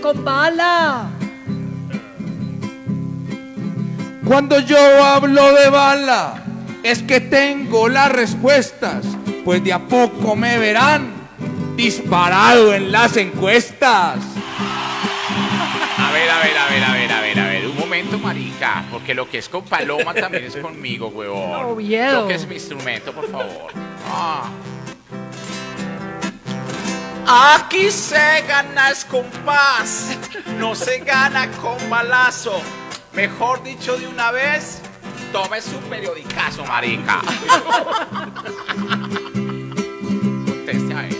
Con bala. Cuando yo hablo de bala, es que tengo las respuestas, pues de a poco me verán disparado en las encuestas. A ver, un momento, marica, porque lo que es con Paloma también es conmigo, huevón. Oviedo. Lo que es mi instrumento, por favor. Aquí se gana es con paz, no se gana con balazo. Mejor dicho de una vez, tome su periodicazo, marica. Conteste a ver.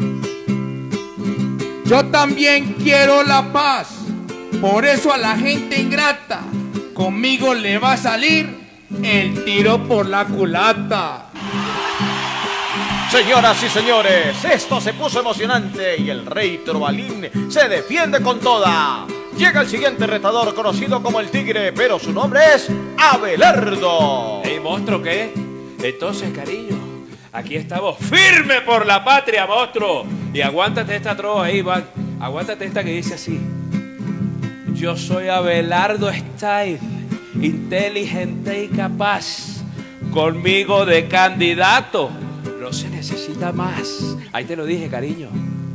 Yo también quiero la paz, por eso a la gente ingrata, conmigo le va a salir el tiro por la culata. Señoras y señores, esto se puso emocionante y el rey Trovalín se defiende con toda. Llega el siguiente retador conocido como el Tigre, pero su nombre es Abelardo. Ey, monstruo, ¿qué? Entonces, cariño, aquí estamos firme por la patria, monstruo. Y aguántate esta trova ahí, va. Aguántate esta que dice así. Yo soy Abelardo Style, inteligente y capaz. Conmigo de candidato no se necesita más. Ahí te lo dije, cariño.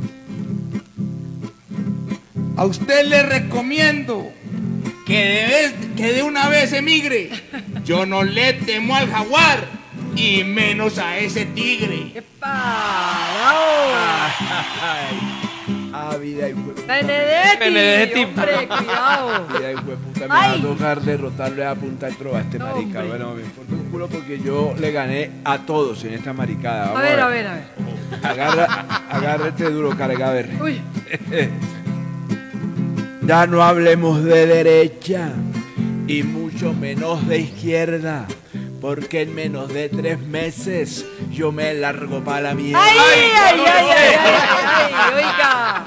A usted le recomiendo que de una vez emigre. Yo no le temo al jaguar y menos a ese tigre. ¡Epa! ¡Bravo! Vida y hueputa. Benedetti, hombre, cuidado. Vida y hueputa, me va a tocar derrotarle a punta de trova a este marica. Bueno, me importa un culo porque yo le gané a todos en esta maricada. Vamos A ver. Agárrate duro, cargaver. Uy. Ya no hablemos de derecha y mucho menos de izquierda, porque en menos de 3 meses yo me largo para la mierda. ¡Ay, oiga!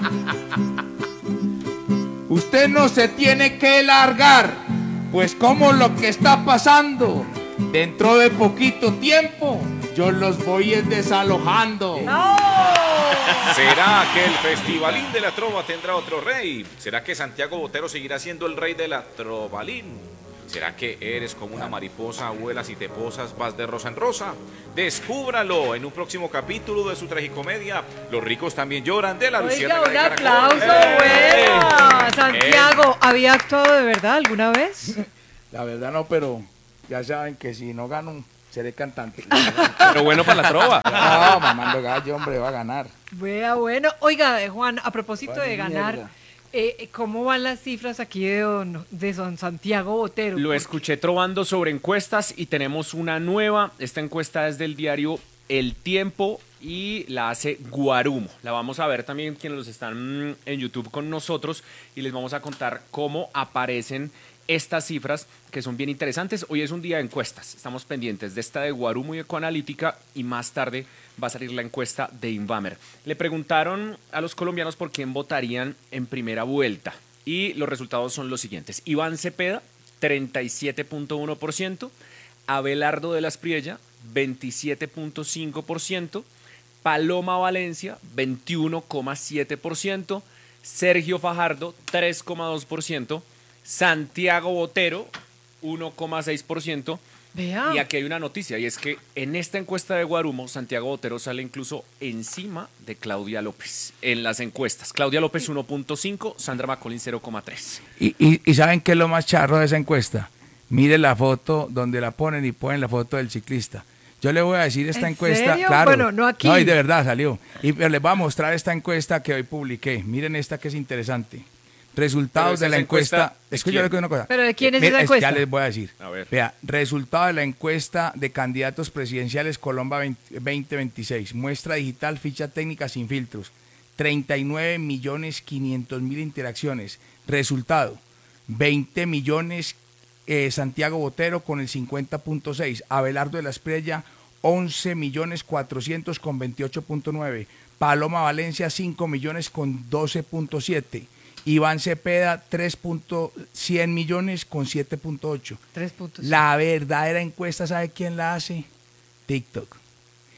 Usted no se tiene que largar, pues como lo que está pasando, dentro de poquito tiempo yo los voy desalojando. ¡No! ¿Será que el Festivalín de la Trova tendrá otro rey? ¿Será que Santiago Botero seguirá siendo el rey de la Trovalín? ¿Será que eres como una mariposa, vuelas y te posas, vas de rosa en rosa? Descúbralo en un próximo capítulo de su tragicomedia Los ricos también lloran, de la Oiga, Luciérnaga un de Caracol. aplauso, buena. Santiago, ¿había actuado de verdad alguna vez? La verdad no, pero ya saben que si no gano, seré cantante. Pero bueno para la trova. No, mamando gallo, hombre, va a ganar. Bueno. Oiga, Juan, a propósito de ganar, Mierda. ¿cómo van las cifras aquí de don Santiago Botero? Lo escuché trovando sobre encuestas y tenemos una nueva. Esta encuesta es del diario El Tiempo y la hace Guarumo. La vamos a ver también quienes los están en YouTube con nosotros y les vamos a contar cómo aparecen estas cifras que son bien interesantes. Hoy es un día de encuestas. Estamos pendientes de esta de Guarumo y Ecoanalítica y más tarde va a salir la encuesta de Invamer. Le preguntaron a los colombianos por quién votarían en primera vuelta y los resultados son los siguientes. Iván Cepeda, 37.1%, Abelardo de la Espriella, 27.5%, Paloma Valencia, 21.7%, Sergio Fajardo, 3.2%, Santiago Botero, 1.6%. Vea. Y aquí hay una noticia, y es que en esta encuesta de Guarumo, Santiago Botero sale incluso encima de Claudia López en las encuestas. Claudia López 1.5, Sandra Macolín 0.3. ¿Y saben qué es lo más charro de esa encuesta? Mire la foto donde la ponen y ponen la foto del ciclista. Yo le voy a decir esta ¿En encuesta, serio? claro. Bueno, no aquí. No, y de verdad salió. Pero les voy a mostrar esta encuesta que hoy publiqué. Miren esta que es interesante. Resultados de la encuesta. Escucha una cosa. ¿Pero de quién es Mira, esa encuesta? Ya les voy a decir. A ver. Vea, resultado de la encuesta de candidatos presidenciales Colombia 2026. Muestra digital, ficha técnica sin filtros. 39.500.000 interacciones. Resultado, 20 millones Santiago Botero con el 50.6. Abelardo de la Espriella, 11.400.000 con 28.9. Paloma Valencia, 5 millones con 12.7. Iván Cepeda, 3.100 millones con 7.8. 3 puntos. La verdadera encuesta, ¿sabe quién la hace? TikTok.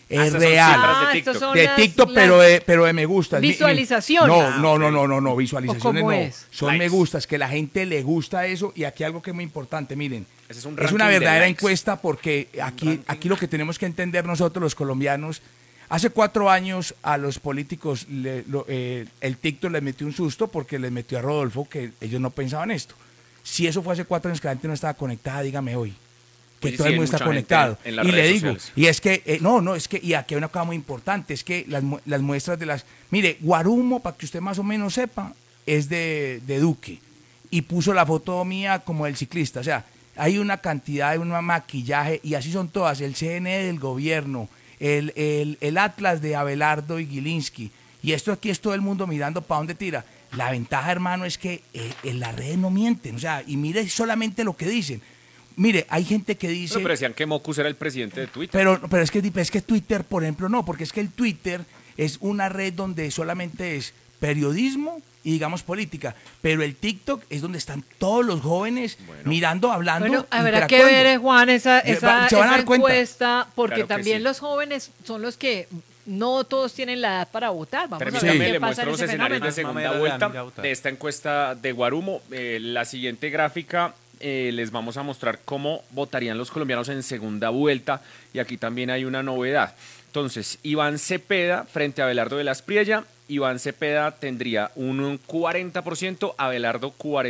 Es Estas son real. cifras de Ah, TikTok. estos son De las- TikTok, las- pero de me gustas. Visualizaciones. No, visualizaciones ¿O cómo no. es? Son Likes. me gustas, que la gente le gusta eso. Y aquí algo que es muy importante, miren. Ese es un Es ranking una de verdadera likes. encuesta porque aquí lo que tenemos que entender nosotros los colombianos, hace 4 años a los políticos el TikTok les metió un susto porque les metió a Rodolfo que ellos no pensaban esto. Si eso fue hace 4 años que la gente no estaba conectada, dígame hoy. Que Oye, todo sí, el mundo hay está mucha gente conectado. en las Y le redes digo, sociales. y es que, y aquí hay una cosa muy importante, es que las muestras de las... Mire, Guarumo, para que usted más o menos sepa, es de Duque. Y puso la foto mía como el ciclista. O sea, hay una cantidad de un maquillaje, y así son todas, el CNE del gobierno, el Atlas de Abelardo y Gilinski. Y esto aquí es todo el mundo mirando para dónde tira. La ventaja, hermano, es que en las redes no mienten. O sea, y mire solamente lo que dicen. Mire, hay gente que dice... Pero decían que Mocus era el presidente de Twitter. Pero es que Twitter, por ejemplo, no, porque es que el Twitter es una red donde solamente es periodismo y digamos política, pero el TikTok es donde están todos los jóvenes mirando, hablando, Bueno, habrá que interactuando. ver, Juan, esa Se van a dar cuenta. encuesta, porque Claro que también sí. los jóvenes son los que no todos tienen la edad para votar. Vamos a Permítame, ver qué le pasa muestro en los ese escenarios de fenómeno. segunda vuelta de esta encuesta de Guarumo. La siguiente gráfica les vamos a mostrar cómo votarían los colombianos en segunda vuelta. Y aquí también hay una novedad. Entonces, Iván Cepeda frente a Abelardo de la Espriella. Iván Cepeda tendría un 40%, Abelardo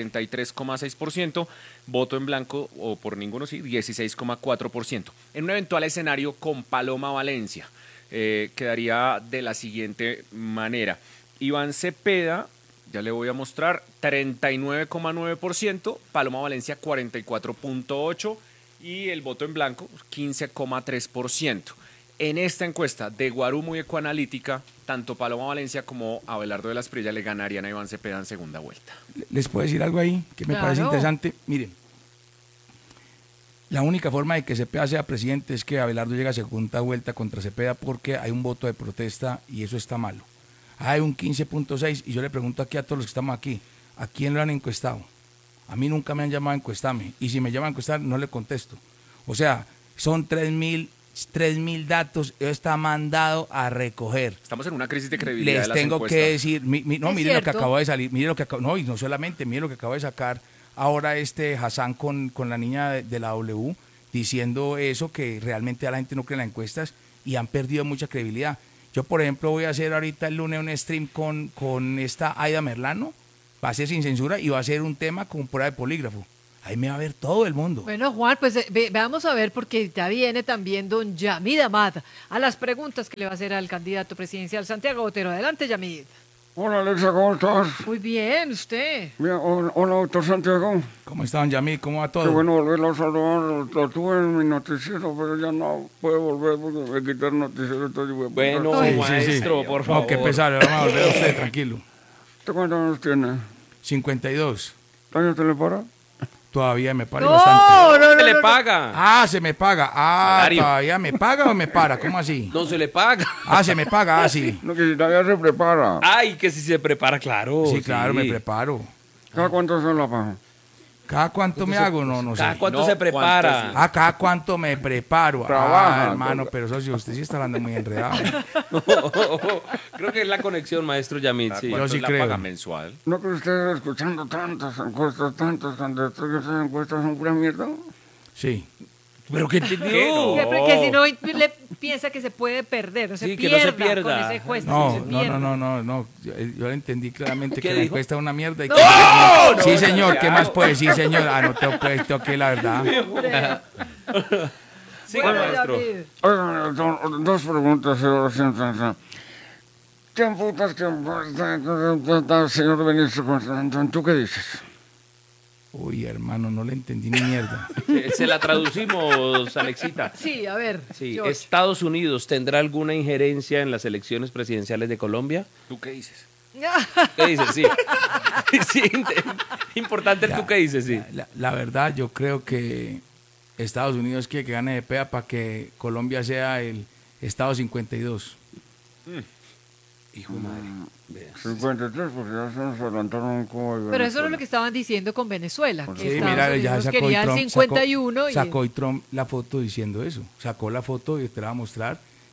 43,6%, voto en blanco o por ninguno, sí, 16,4%. En un eventual escenario con Paloma Valencia, quedaría de la siguiente manera. Iván Cepeda, ya le voy a mostrar, 39,9%, Paloma Valencia 44,8% y el voto en blanco 15,3%. En esta encuesta de Guarumo y Ecoanalítica, tanto Paloma Valencia como Abelardo de la Espriella le ganarían a Iván Cepeda en segunda vuelta. Les puedo decir algo ahí que me Claro. parece interesante. Miren, la única forma de que Cepeda sea presidente es que Abelardo llegue a segunda vuelta contra Cepeda porque hay un voto de protesta y eso está malo. Hay un 15,6 y yo le pregunto aquí a todos los que estamos aquí, ¿a quién lo han encuestado? A mí nunca me han llamado a encuestarme y si me llaman a encuestar no le contesto. O sea, son 3.000 datos, eso está mandado a recoger. Estamos en una crisis de credibilidad de Les las tengo encuestas. que decir, no, Es miren lo que cierto. acabo de salir, miren lo que no, y no solamente, miren lo que acabo de sacar ahora Hassan con la niña de la W, diciendo eso, que realmente a la gente no cree en las encuestas y han perdido mucha credibilidad. Yo, por ejemplo, voy a hacer ahorita el lunes un stream con esta Aida Merlano, va a ser sin censura y va a ser un tema con prueba de polígrafo. Ahí me va a ver todo el mundo. Bueno, Juan, pues veamos a ver, porque ya viene también don Yamid Amad a las preguntas que le va a hacer al candidato presidencial Santiago Botero. Adelante, Yamid. Hola Alexa, ¿cómo estás? Muy bien, usted. Bien, hola, doctor Santiago. ¿Cómo está, don Yamil? ¿Cómo va Qué todo? bueno volverlo a saludar. Lo tuve en mi noticiero, pero ya no puedo volver porque me quitaron el noticiero. Entonces voy a Bueno, apuntar. maestro, por favor. No, qué pesar, vamos a volver a usted, tranquilo. ¿Usted cuántos años tiene? 52. ¿Años te le para? Todavía me para No, bastante. no, no, Se le no, no. paga. Ah, se me paga. Ah, Salario. todavía me paga o me para. ¿Cómo así? No se le paga. Ah, se me paga, ah, sí. No, que si todavía se prepara. Ay, que si se prepara, claro. Sí, claro, me preparo. ¿Cada cuánto se la paga? ¿Cada cuánto me hago? No, no sé. ¿Cada cuánto No, se prepara? ¿cuánto Ah, ¿cada cuánto me preparo? Trabaja, Ah, hermano, pero socio, usted sí está hablando muy enredado. Creo que es la conexión, maestro Yamil. Sí. Yo ¿Cuánto sí es la creo. paga mensual? ¿No que usted escuchando tantas encuestas, tantas candidatos que esas encuestas son pura mierda? Sí. ¿Pero qué entendió? Que si no le piensa que se puede perder, no se Sí, que no pierda, se pierda. con esa encuesta. No, que se pierda. no. Yo entendí claramente ¿Qué que la dijo? encuesta es una mierda. Y ¡No! que sí, señor, ¿qué más puede? Sí, señor. Ah, no tengo que la verdad. Sí, Bueno, maestro. David. Oigan, dos preguntas, señor. ¿Qué putas que señor ministro? ¿Tú qué dices? Uy, hermano, no le entendí ni mierda. Se la traducimos, Alexita. Sí, a ver. Sí, George. ¿Estados Unidos tendrá alguna injerencia en las elecciones presidenciales de Colombia? ¿Tú qué dices? ¿Qué dices? Sí. Sí, importante el tú qué dices, sí. La verdad, yo creo que Estados Unidos quiere que gane de PEA para que Colombia sea el Estado 52. Hijo de madre. 53, porque ya se nos adelantaron como... Pero eso era lo que estaban diciendo con Venezuela. Que Sí, Estados mira, ya Unidos sacó quería el Trump, 51 sacó y Trump la foto diciendo eso. Sacó la foto y te la va a mostrar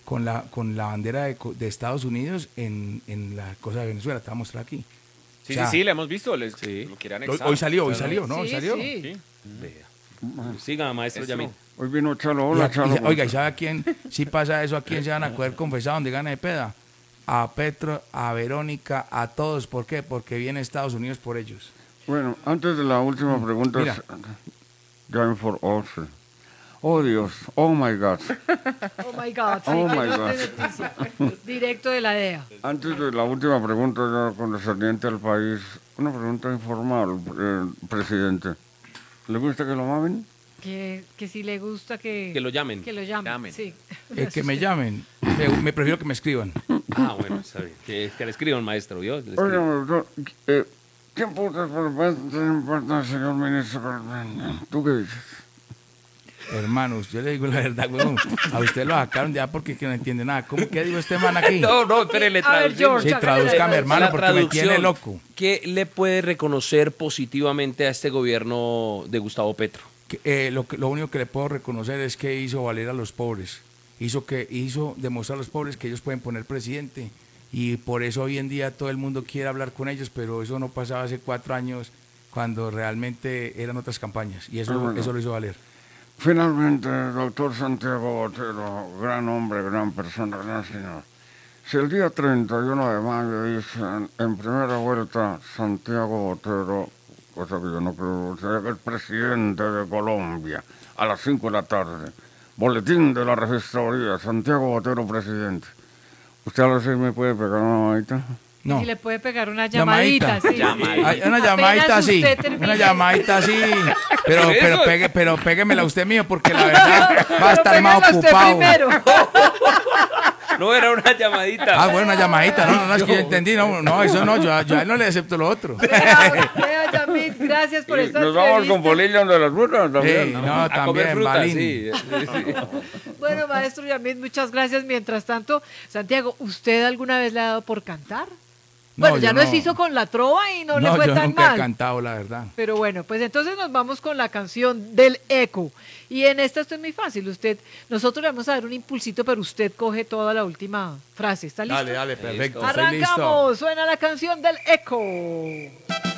con la bandera de Estados Unidos en la cosa de Venezuela. Te voy a mostrar aquí. Sí, O sea, sí, le hemos visto. Lo quiere anexar. Hoy salió, ¿no? Hoy Sí, salió. sí. Sí. Vea. Siga, maestro Yamil. Hoy vino Chalo, Y hola a- Chalo. oiga, ¿y sabe a quién? Si pasa eso, ¿a quién se van a coger confesado donde gana de peda? A Petro, a Verónica, a todos. ¿Por qué? Porque viene Estados Unidos por ellos. Bueno, antes de la última pregunta, Mira. Time for Orson. Oh Dios, oh my God. Oh my God, sí, Oh que my no God. te noticia. Directo de la DEA. Antes de la última pregunta, ya concerniente al país, una pregunta informal, presidente. ¿Le gusta que lo mamen? Que si le gusta Que lo llamen. Que lo llamen. Llamen. Sí. Que me llamen. Me prefiero que me escriban. Ah, bueno, está bien. Que le escriban, maestro, ¿vio? Le escriban. Oiga, doctor, ¿qué putas importa, señor ministro? ¿Tú qué dices? Hermanos, yo le digo la verdad, weón. A usted lo sacaron ya porque que no entiende nada. ¿Qué dijo este man aquí? No, espérele, A ver, George, Sí, tradúzcame, hermano, La porque me tiene traducción, loco. ¿Qué le puede reconocer positivamente a este gobierno de Gustavo Petro? Lo único que le puedo reconocer es que hizo valer a los pobres. Hizo demostrar a los pobres que ellos pueden poner presidente. Y por eso hoy en día todo el mundo quiere hablar con ellos, pero eso no pasaba hace 4 años cuando realmente eran otras campañas. Y eso lo hizo valer. Finalmente, doctor Santiago Botero, gran hombre, gran persona, gran señor. Si el día 31 de mayo dicen en primera vuelta Santiago Botero, cosa que yo no creo, será el presidente de Colombia, a las 5 de la tarde, boletín de la registraduría, Santiago Botero, presidente. ¿Usted a las 6 me puede pegar una mamadita? No. Y le puede pegar una llamadita, sí. Ay, una llamadita Apenas así. usted termine. Una llamadita así. Pero, Eso. pero péguemela usted mío, porque la verdad va a estar más Péguela usted ocupado. primero. No, era una llamadita. Ah, bueno, una llamadita. No, es que yo entendí. No, eso no. Yo a él no le acepto lo otro. Vea, Yamil, gracias por esta Nos vamos con entrevista. Polilla de las frutas también. Sí, ¿no? no, A comer también, fruta, Balín. sí. Bueno, maestro Yamil, muchas gracias. Mientras tanto, Santiago, ¿usted alguna vez le ha dado por cantar? Bueno, yo ya nos hizo con la trova y no le fue yo tan nunca he mal. cantado, la verdad. Pero bueno, pues entonces nos vamos con la canción del eco. Y en esta esto es muy fácil. Nosotros le vamos a dar un impulsito, pero usted coge toda la última frase. ¿Está listo? Dale, perfecto. Estoy listo. Arrancamos. Suena la canción del eco.